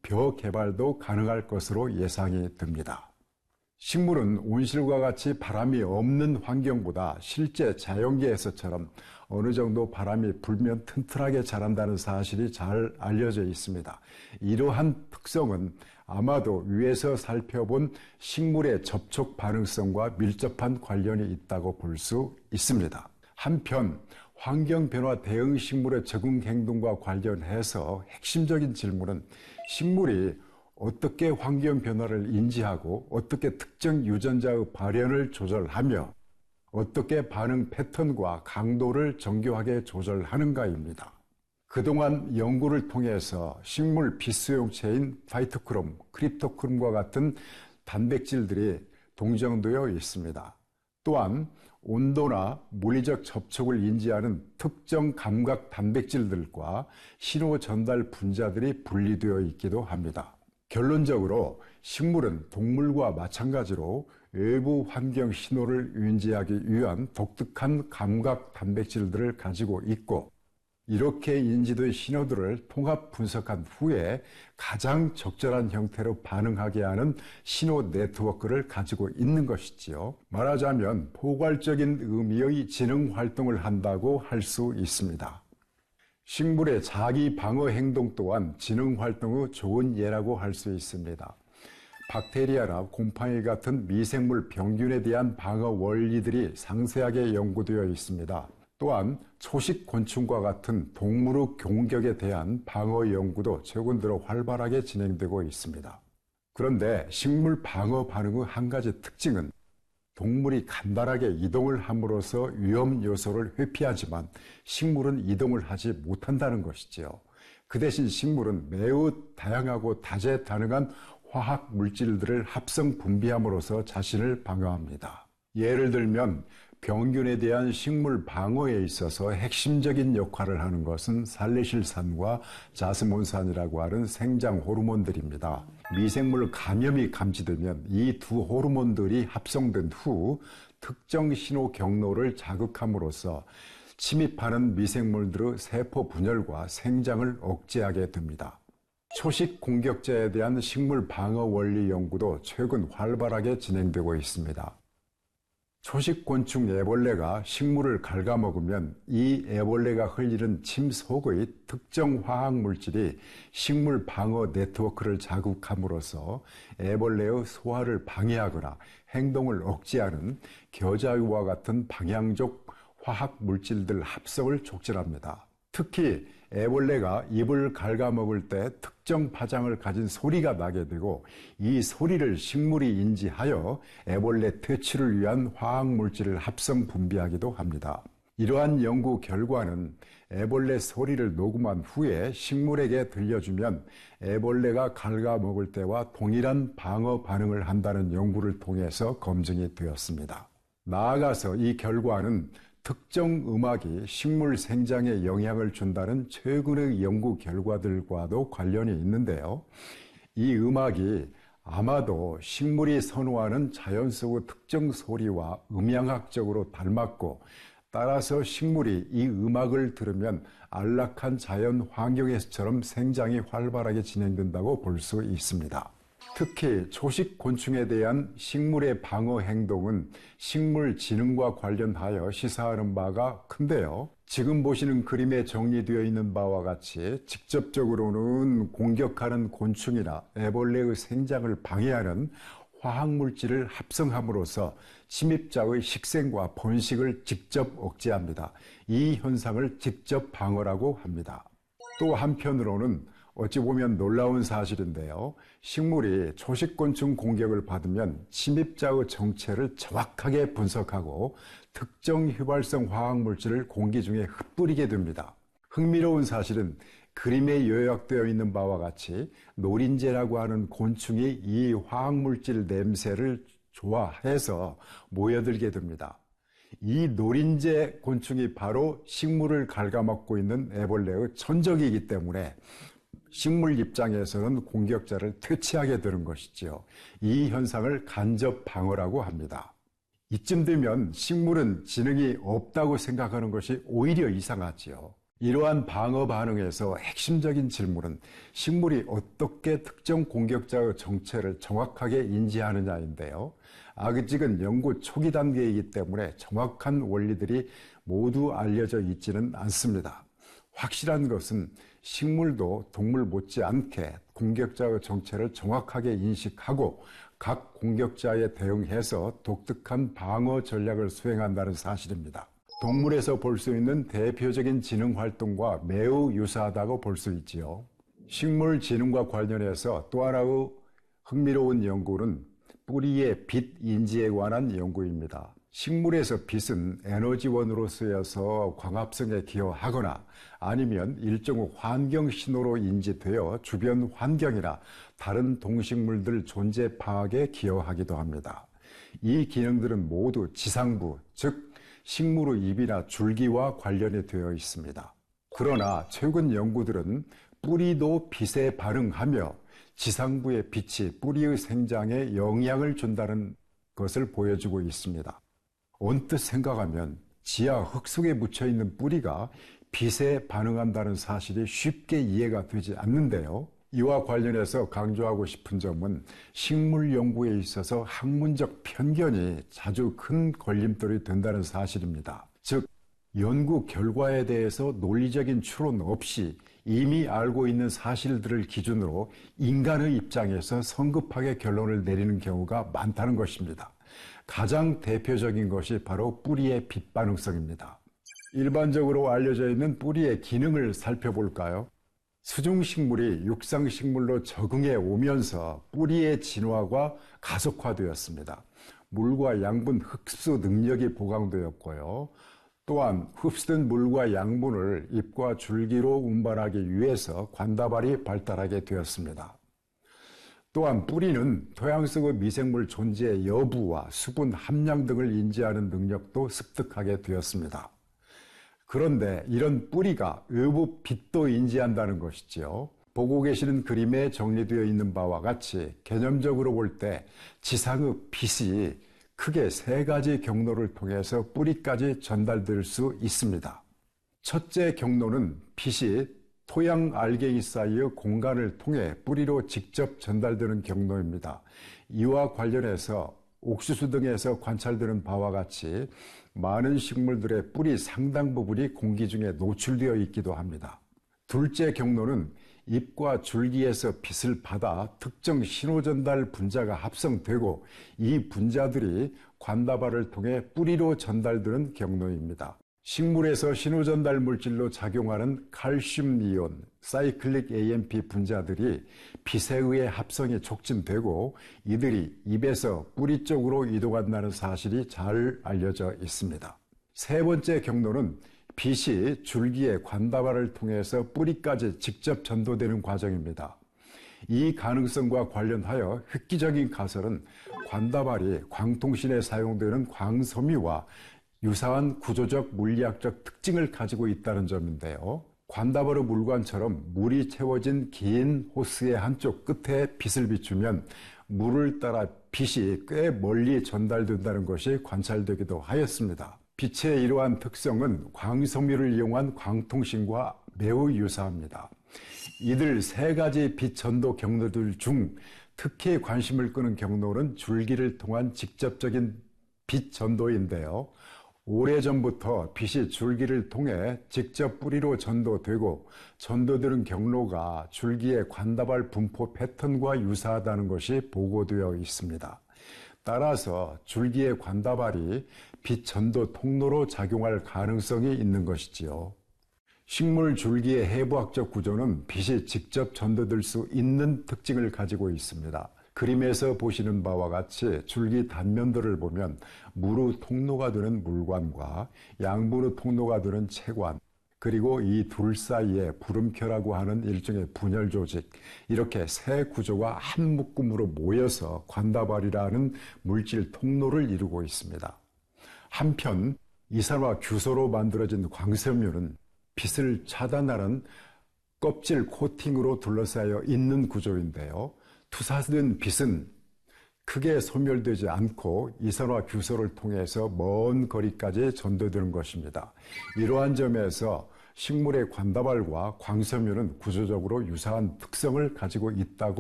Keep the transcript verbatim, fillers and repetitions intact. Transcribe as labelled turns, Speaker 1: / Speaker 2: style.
Speaker 1: 벼 개발도 가능할 것으로 예상이 됩니다. 식물은 온실과 같이 바람이 없는 환경보다 실제 자연계에서처럼 어느 정도 바람이 불면 튼튼하게 자란다는 사실이 잘 알려져 있습니다. 이러한 특성은 아마도 위에서 살펴본 식물의 접촉 반응성과 밀접한 관련이 있다고 볼 수 있습니다. 한편 환경 변화 대응 식물의 적응 행동과 관련해서 핵심적인 질문은 식물이 어떻게 환경 변화를 인지하고 어떻게 특정 유전자의 발현을 조절하며 어떻게 반응 패턴과 강도를 정교하게 조절하는가입니다. 그동안 연구를 통해서 식물 비수용체인 파이토크롬, 크립토크롬과 같은 단백질들이 동정되어 있습니다. 또한 온도나 물리적 접촉을 인지하는 특정 감각 단백질들과 신호 전달 분자들이 분리되어 있기도 합니다. 결론적으로 식물은 동물과 마찬가지로 외부 환경 신호를 인지하기 위한 독특한 감각 단백질들을 가지고 있고 이렇게 인지된 신호들을 통합 분석한 후에 가장 적절한 형태로 반응하게 하는 신호 네트워크를 가지고 있는 것이지요. 말하자면 포괄적인 의미의 지능 활동을 한다고 할 수 있습니다. 식물의 자기 방어 행동 또한 지능 활동의 좋은 예라고 할 수 있습니다. 박테리아나 곰팡이 같은 미생물 병균에 대한 방어 원리들이 상세하게 연구되어 있습니다. 또한 초식 곤충과 같은 동물의 공격에 대한 방어 연구도 최근 들어 활발하게 진행되고 있습니다. 그런데 식물 방어 반응의 한 가지 특징은 동물이 간단하게 이동을 함으로써 위험 요소를 회피하지만 식물은 이동을 하지 못한다는 것이지요. 그 대신 식물은 매우 다양하고 다재다능한 화학 물질들을 합성 분비함으로써 자신을 방어합니다. 예를 들면 병균에 대한 식물 방어에 있어서 핵심적인 역할을 하는 것은 살레실산과 자스몬산이라고 하는 생장 호르몬들입니다. 미생물 감염이 감지되면 이 두 호르몬들이 합성된 후 특정 신호 경로를 자극함으로써 침입하는 미생물들의 세포 분열과 생장을 억제하게 됩니다. 초식 공격자에 대한 식물 방어 원리 연구도 최근 활발하게 진행되고 있습니다. 초식 곤충 애벌레가 식물을 갉아먹으면 이 애벌레가 흘리는 침 속의 특정 화학 물질이 식물 방어 네트워크를 자극함으로써 애벌레의 소화를 방해하거나 행동을 억제하는 겨자유와 같은 방향적 화학 물질들 합성을 촉진합니다. 특히 애벌레가 입을 갉아먹을 때 특정 파장을 가진 소리가 나게 되고 이 소리를 식물이 인지하여 애벌레 퇴치를 위한 화학물질을 합성 분비하기도 합니다. 이러한 연구 결과는 애벌레 소리를 녹음한 후에 식물에게 들려주면 애벌레가 갉아먹을 때와 동일한 방어 반응을 한다는 연구를 통해서 검증이 되었습니다. 나아가서 이 결과는 특정 음악이 식물 생장에 영향을 준다는 최근의 연구 결과들과도 관련이 있는데요. 이 음악이 아마도 식물이 선호하는 자연 속의 특정 소리와 음향학적으로 닮았고 따라서 식물이 이 음악을 들으면 안락한 자연 환경에서처럼 생장이 활발하게 진행된다고 볼 수 있습니다. 특히 초식 곤충에 대한 식물의 방어 행동은 식물 지능과 관련하여 시사하는 바가 큰데요. 지금 보시는 그림에 정리되어 있는 바와 같이 직접적으로는 공격하는 곤충이나 애벌레의 생장을 방해하는 화학물질을 합성함으로써 침입자의 식생과 번식을 직접 억제합니다. 이 현상을 직접 방어라고 합니다. 또 한편으로는 어찌 보면 놀라운 사실인데요. 식물이 초식곤충 공격을 받으면 침입자의 정체를 정확하게 분석하고 특정 휘발성 화학물질을 공기 중에 흩뿌리게 됩니다. 흥미로운 사실은 그림에 요약되어 있는 바와 같이 노린재라고 하는 곤충이 이 화학물질 냄새를 좋아해서 모여들게 됩니다. 이 노린재 곤충이 바로 식물을 갉아먹고 있는 애벌레의 천적이기 때문에 식물 입장에서는 공격자를 퇴치하게 되는 것이지요. 이 현상을 간접 방어라고 합니다. 이쯤 되면 식물은 지능이 없다고 생각하는 것이 오히려 이상하지요. 이러한 방어 반응에서 핵심적인 질문은 식물이 어떻게 특정 공격자의 정체를 정확하게 인지하느냐인데요. 아직은 연구 초기 단계이기 때문에 정확한 원리들이 모두 알려져 있지는 않습니다. 확실한 것은 식물도 동물 못지않게 공격자의 정체를 정확하게 인식하고 각 공격자에 대응해서 독특한 방어 전략을 수행한다는 사실입니다. 동물에서 볼 수 있는 대표적인 지능 활동과 매우 유사하다고 볼 수 있지요. 식물 지능과 관련해서 또 하나의 흥미로운 연구는 뿌리의 빛 인지에 관한 연구입니다. 식물에서 빛은 에너지원으로 쓰여서 광합성에 기여하거나 아니면 일종의 환경 신호로 인지되어 주변 환경이나 다른 동식물들 존재 파악에 기여하기도 합니다. 이 기능들은 모두 지상부, 즉 식물의 잎이나 줄기와 관련이 되어 있습니다. 그러나 최근 연구들은 뿌리도 빛에 반응하며 지상부의 빛이 뿌리의 생장에 영향을 준다는 것을 보여주고 있습니다. 언뜻 생각하면 지하 흙 속에 묻혀있는 뿌리가 빛에 반응한다는 사실이 쉽게 이해가 되지 않는데요. 이와 관련해서 강조하고 싶은 점은 식물 연구에 있어서 학문적 편견이 자주 큰 걸림돌이 된다는 사실입니다. 즉, 연구 결과에 대해서 논리적인 추론 없이 이미 알고 있는 사실들을 기준으로 인간의 입장에서 성급하게 결론을 내리는 경우가 많다는 것입니다. 가장 대표적인 것이 바로 뿌리의 빛 반응성입니다. 일반적으로 알려져 있는 뿌리의 기능을 살펴볼까요? 수중식물이 육상식물로 적응해 오면서 뿌리의 진화가 가속화되었습니다. 물과 양분 흡수 능력이 보강되었고요. 또한 흡수된 물과 양분을 잎과 줄기로 운반하기 위해서 관다발이 발달하게 되었습니다. 또한 뿌리는 토양 속의 미생물 존재 여부와 수분 함량 등을 인지하는 능력도 습득하게 되었습니다. 그런데 이런 뿌리가 외부 빛도 인지한다는 것이지요. 보고 계시는 그림에 정리되어 있는 바와 같이 개념적으로 볼 때 지상의 빛이 크게 세 가지 경로를 통해서 뿌리까지 전달될 수 있습니다. 첫째 경로는 빛이 토양 알갱이 사이의 공간을 통해 뿌리로 직접 전달되는 경로입니다. 이와 관련해서 옥수수 등에서 관찰되는 바와 같이 많은 식물들의 뿌리 상당 부분이 공기 중에 노출되어 있기도 합니다. 둘째 경로는 잎과 줄기에서 빛을 받아 특정 신호전달 분자가 합성되고 이 분자들이 관다발을 통해 뿌리로 전달되는 경로입니다. 식물에서 신호전달 물질로 작용하는 칼슘 이온, 사이클릭 에이엠피 분자들이 빛에 의해 합성이 촉진되고 이들이 잎에서 뿌리 쪽으로 이동한다는 사실이 잘 알려져 있습니다. 세 번째 경로는 빛이 줄기의 관다발을 통해서 뿌리까지 직접 전도되는 과정입니다. 이 가능성과 관련하여 획기적인 가설은 관다발이 광통신에 사용되는 광섬유와 유사한 구조적 물리학적 특징을 가지고 있다는 점인데요. 관다발의 물관처럼 물이 채워진 긴 호스의 한쪽 끝에 빛을 비추면 물을 따라 빛이 꽤 멀리 전달된다는 것이 관찰되기도 하였습니다. 빛의 이러한 특성은 광섬유를 이용한 광통신과 매우 유사합니다. 이들 세 가지 빛 전도 경로들 중 특히 관심을 끄는 경로는 줄기를 통한 직접적인 빛 전도인데요. 오래전부터 빛이 줄기를 통해 직접 뿌리로 전도되고 전도되는 경로가 줄기의 관다발 분포 패턴과 유사하다는 것이 보고되어 있습니다. 따라서 줄기의 관다발이 빛 전도 통로로 작용할 가능성이 있는 것이지요. 식물 줄기의 해부학적 구조는 빛이 직접 전도될 수 있는 특징을 가지고 있습니다. 그림에서 보시는 바와 같이 줄기 단면들을 보면 물의 통로가 되는 물관과 양분의 통로가 되는 체관, 그리고 이 둘 사이에 부름켜라고 하는 일종의 분열 조직, 이렇게 세 구조가 한 묶음으로 모여서 관다발이라는 물질 통로를 이루고 있습니다. 한편 이산화 규소로 만들어진 광섬유는 빛을 차단하는 껍질 코팅으로 둘러싸여 있는 구조인데요. 투사된 빛은 크게 소멸되지 않고 이산화 규소를 통해서 먼 거리까지 전도되는 것입니다. 이러한 점에서 식물의 관다발과 광섬유는 구조적으로 유사한 특성을 가지고 있다고